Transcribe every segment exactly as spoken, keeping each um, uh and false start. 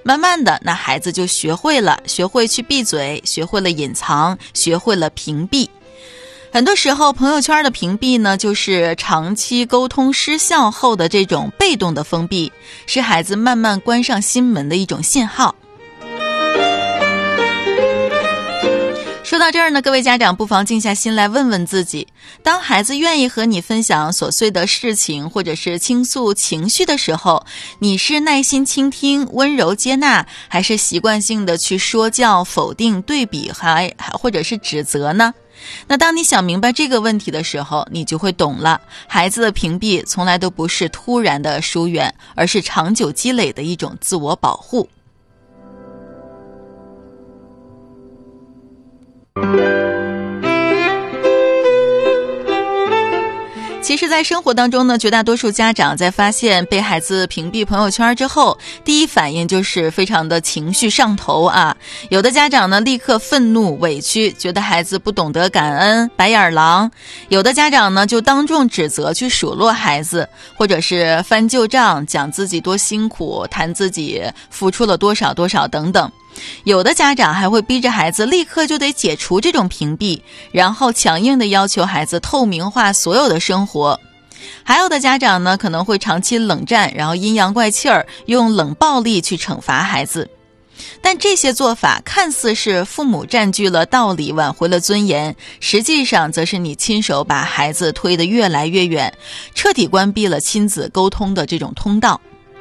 慢慢的，那孩子就学会了，学会去闭嘴，学会了隐藏，学会了屏蔽。很多时候朋友圈的屏蔽呢，就是长期沟通失效后的这种被动的封闭，是孩子慢慢关上心门的一种信号。说到这儿呢，各位家长不妨静下心来问问自己，当孩子愿意和你分享琐碎的事情或者是倾诉情绪的时候，你是耐心倾听，温柔接纳，还是习惯性的去说教、否定、对比，还或者是指责呢？那当你想明白这个问题的时候，你就会懂了，孩子的屏蔽从来都不是突然的疏远，而是长久积累的一种自我保护。其实在生活当中呢，绝大多数家长在发现被孩子屏蔽朋友圈之后，第一反应就是非常的情绪上头啊。有的家长呢立刻愤怒委屈，觉得孩子不懂得感恩，白眼狼；有的家长呢就当众指责，去数落孩子，或者是翻旧账，讲自己多辛苦，谈自己付出了多少多少等等。有的家长还会逼着孩子立刻就得解除这种屏蔽，然后强硬的要求孩子透明化所有的生活。还有的家长呢，可能会长期冷战，然后阴阳怪气儿，用冷暴力去惩罚孩子。但这些做法看似是父母占据了道理，挽回了尊严，实际上则是你亲手把孩子推得越来越远，彻底关闭了亲子沟通的这种通道。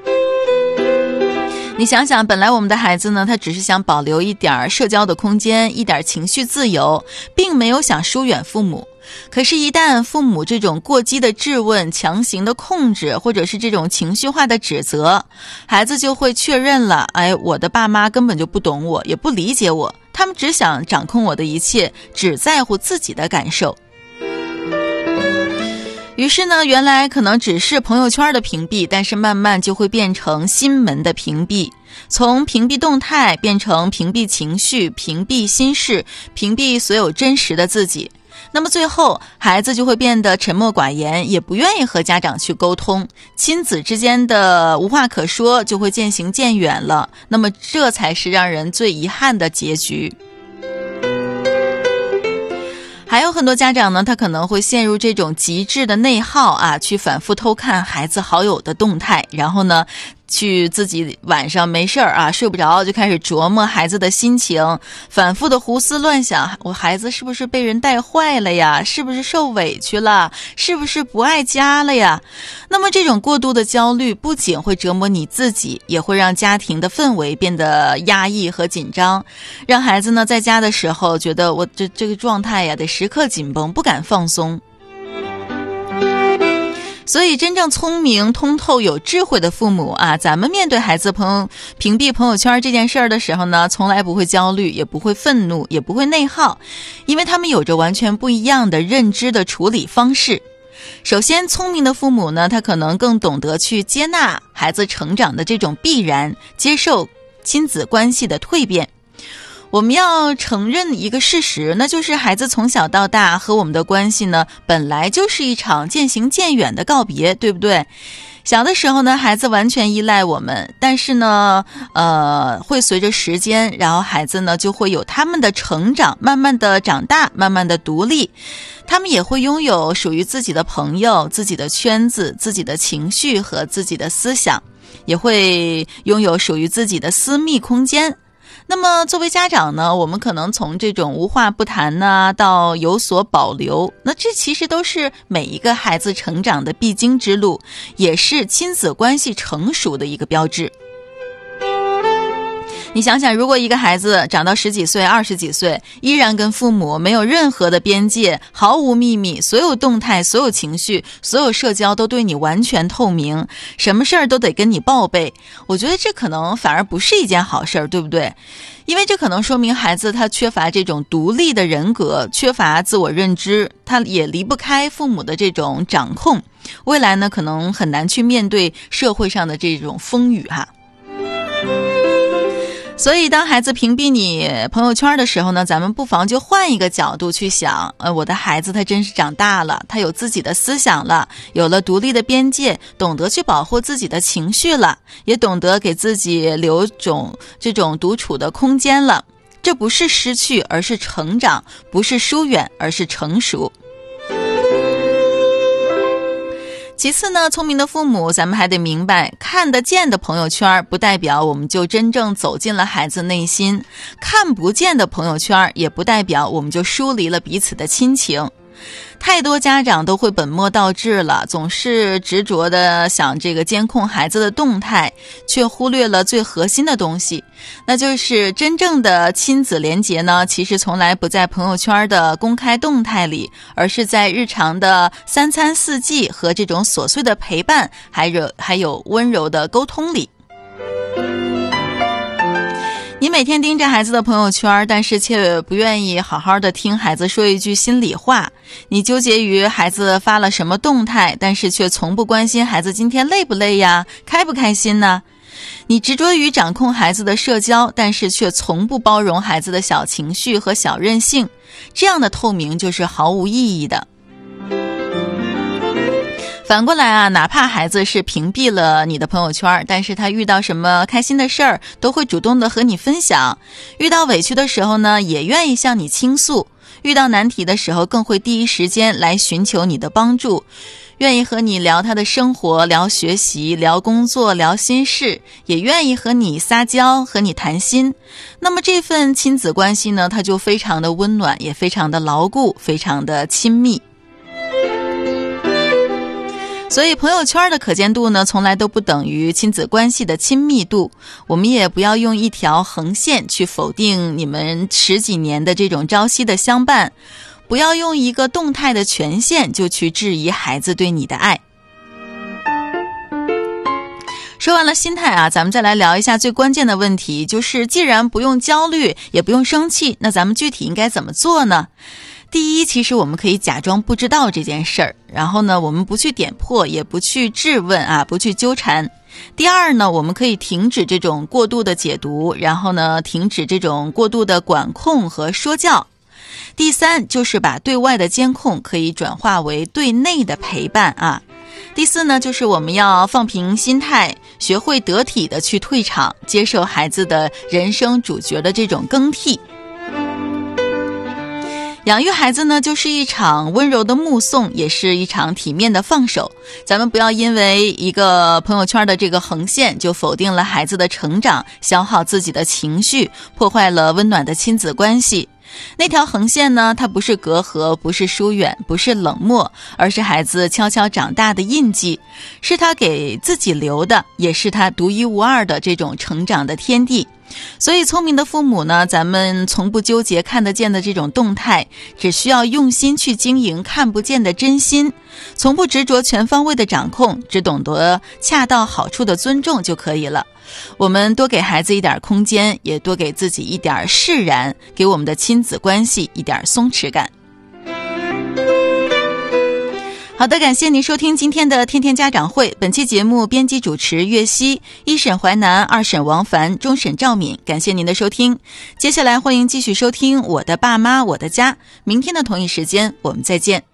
你想想，本来我们的孩子呢，他只是想保留一点社交的空间，一点情绪自由，并没有想疏远父母。可是，一旦父母这种过激的质问、强行的控制，或者是这种情绪化的指责，孩子就会确认了，哎，我的爸妈根本就不懂我，也不理解我，他们只想掌控我的一切，只在乎自己的感受。于是呢，原来可能只是朋友圈的屏蔽，但是慢慢就会变成心门的屏蔽，从屏蔽动态变成屏蔽情绪、屏蔽心事、屏蔽所有真实的自己。那么最后，孩子就会变得沉默寡言，也不愿意和家长去沟通，亲子之间的无话可说就会渐行渐远了。那么这才是让人最遗憾的结局。还有很多家长呢，他可能会陷入这种极致的内耗啊，去反复偷看孩子好友的动态，然后呢去自己晚上没事儿啊睡不着，就开始琢磨孩子的心情，反复的胡思乱想，我孩子是不是被人带坏了呀？是不是受委屈了？是不是不爱家了呀？那么这种过度的焦虑不仅会折磨你自己，也会让家庭的氛围变得压抑和紧张，让孩子呢在家的时候觉得我这这个状态呀得时刻紧绷，不敢放松。所以真正聪明、通透、有智慧的父母啊，咱们面对孩子朋友屏蔽朋友圈这件事儿的时候呢，从来不会焦虑，也不会愤怒，也不会内耗，因为他们有着完全不一样的认知的处理方式。首先，聪明的父母呢，他可能更懂得去接纳孩子成长的这种必然，接受亲子关系的蜕变。我们要承认一个事实，那就是孩子从小到大和我们的关系呢，本来就是一场渐行渐远的告别，对不对？小的时候呢，孩子完全依赖我们，但是呢，呃，会随着时间，然后孩子呢就会有他们的成长，慢慢的长大，慢慢的独立，他们也会拥有属于自己的朋友、自己的圈子、自己的情绪和自己的思想，也会拥有属于自己的私密空间。那么作为家长呢，我们可能从这种无话不谈呢到有所保留，那这其实都是每一个孩子成长的必经之路，也是亲子关系成熟的一个标志。你想想，如果一个孩子长到十几岁、二十几岁，依然跟父母没有任何的边界，毫无秘密，所有动态、所有情绪、所有社交都对你完全透明，什么事儿都得跟你报备，我觉得这可能反而不是一件好事儿，对不对？因为这可能说明孩子他缺乏这种独立的人格，缺乏自我认知，他也离不开父母的这种掌控，未来呢可能很难去面对社会上的这种风雨哈。 所以当孩子屏蔽你朋友圈的时候呢，咱们不妨就换一个角度去想，呃，我的孩子他真是长大了，他有自己的思想了，有了独立的边界，懂得去保护自己的情绪了，也懂得给自己留种这种独处的空间了。这不是失去，而是成长；不是疏远，而是成熟。其次呢，聪明的父母咱们还得明白，看得见的朋友圈不代表我们就真正走进了孩子内心，看不见的朋友圈也不代表我们就疏离了彼此的亲情。太多家长都会本末倒置了，总是执着的想这个监控孩子的动态，却忽略了最核心的东西，那就是真正的亲子连结呢，其实从来不在朋友圈的公开动态里，而是在日常的三餐四季和这种琐碎的陪伴，还有还有温柔的沟通里。你每天盯着孩子的朋友圈，但是却不愿意好好的听孩子说一句心里话。你纠结于孩子发了什么动态，但是却从不关心孩子今天累不累呀，开不开心呢？你执着于掌控孩子的社交，但是却从不包容孩子的小情绪和小任性。这样的透明就是毫无意义的。反过来啊，哪怕孩子是屏蔽了你的朋友圈，但是他遇到什么开心的事儿，都会主动的和你分享；遇到委屈的时候呢，也愿意向你倾诉；遇到难题的时候，更会第一时间来寻求你的帮助，愿意和你聊他的生活，聊学习，聊工作，聊心事，也愿意和你撒娇，和你谈心。那么这份亲子关系呢，它就非常的温暖，也非常的牢固，非常的亲密。所以朋友圈的可见度呢，从来都不等于亲子关系的亲密度。我们也不要用一条横线去否定你们十几年的这种朝夕的相伴，不要用一个动态的权限就去质疑孩子对你的爱。说完了心态啊，咱们再来聊一下最关键的问题，就是既然不用焦虑，也不用生气，那咱们具体应该怎么做呢？第一，其实我们可以假装不知道这件事儿，然后呢，我们不去点破，也不去质问啊，不去纠缠。第二呢，我们可以停止这种过度的解读，然后呢，停止这种过度的管控和说教。第三，就是把对外的监控可以转化为对内的陪伴啊。第四呢，就是我们要放平心态，学会得体的去退场，接受孩子的人生主角的这种更替。养育孩子呢，就是一场温柔的目送，也是一场体面的放手。咱们不要因为一个朋友圈的这个横线，就否定了孩子的成长，消耗自己的情绪，破坏了温暖的亲子关系。那条横线呢，它不是隔阂，不是疏远，不是冷漠，而是孩子悄悄长大的印记，是他给自己留的，也是他独一无二的这种成长的天地。所以聪明的父母呢，咱们从不纠结看得见的这种动态，只需要用心去经营看不见的真心，从不执着全方位的掌控，只懂得恰到好处的尊重就可以了。我们多给孩子一点空间，也多给自己一点释然，给我们的亲子关系一点松弛感。好的，感谢您收听今天的天天家长会。本期节目编辑主持岳熙，一审淮南，二审王凡，终审赵敏。感谢您的收听，接下来欢迎继续收听我的爸妈我的家。明天的同一时间我们再见。